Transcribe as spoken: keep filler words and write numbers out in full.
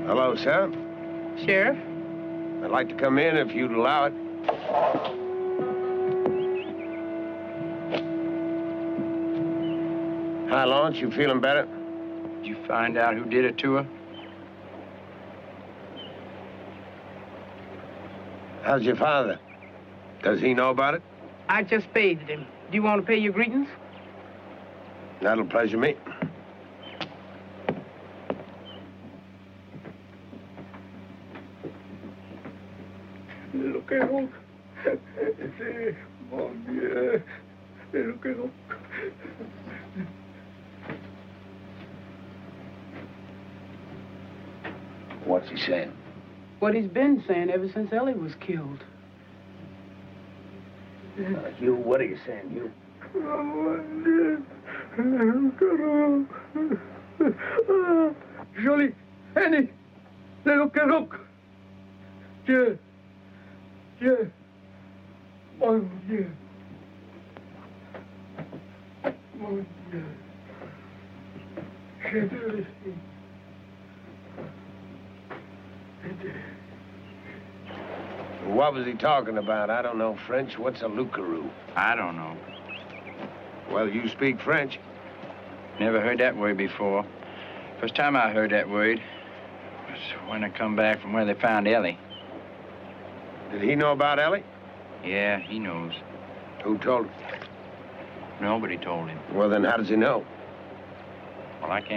Hello, sir. Sheriff? I'd like to come in if you'd allow it. Hi, Lawrence. You feeling better? Did you find out who did it to her? How's your father? Does he know about it? I just bathed him. Do you want to pay your greetings? That'll pleasure me. Lo que no. Sí, mon Dieu. Lo que no. What's he saying? What he's been saying ever since Ellie was killed. Uh, Hugh, what are you saying, Hugh? Oh, mon Dieu. Lo que no. Jolie. Annie. Lo que no. Dieu. Dieu. Mon Dieu. Mon Dieu. Je te remercie. What was he talking about? I don't know French. What's a loup-garou? I don't know. Well, you speak French. Never heard that word before. First time I heard that word was when I come back from where they found Ellie. Did he know about Ellie? Yeah, he knows. Who told him? Nobody told him. Well, then how does he know? Well, I can't.